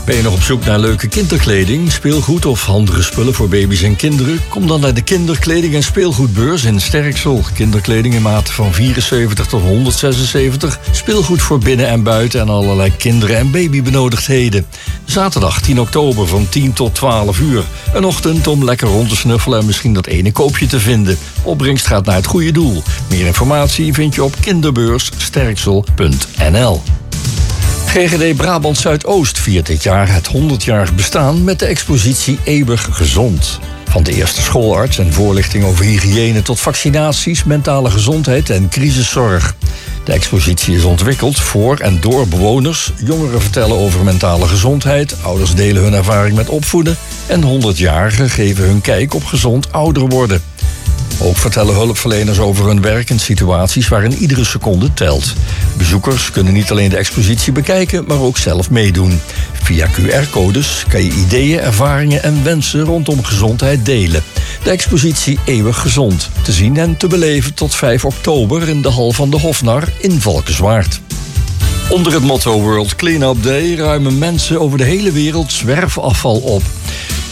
Ben je nog op zoek naar leuke kinderkleding, speelgoed of handige spullen voor baby's en kinderen? Kom dan naar de kinderkleding- en speelgoedbeurs in Sterksel. Kinderkleding in maat van 74 tot 176. Speelgoed voor binnen en buiten en allerlei kinderen- en babybenodigdheden. Zaterdag 10 oktober van 10 tot 12 uur. Een ochtend om lekker rond te snuffelen en misschien dat ene koopje te vinden. Opbrengst gaat naar het goede doel. Meer informatie vind je op kinderbeurssterksel.nl. GGD Brabant Zuidoost viert dit jaar het 100-jarig bestaan met de expositie Eeuwig Gezond. Van de eerste schoolarts en voorlichting over hygiëne tot vaccinaties, mentale gezondheid en crisiszorg. De expositie is ontwikkeld voor en door bewoners. Jongeren vertellen over mentale gezondheid, ouders delen hun ervaring met opvoeden en 100-jarigen geven hun kijk op gezond ouder worden. Ook vertellen hulpverleners over hun werk in situaties waarin iedere seconde telt. Bezoekers kunnen niet alleen de expositie bekijken, maar ook zelf meedoen. Via QR-codes kan je ideeën, ervaringen en wensen rondom gezondheid delen. De expositie Eeuwig Gezond. Te zien en te beleven tot 5 oktober in de Hal van de Hofnar in Valkenswaard. Onder het motto World Cleanup Day ruimen mensen over de hele wereld zwerfafval op.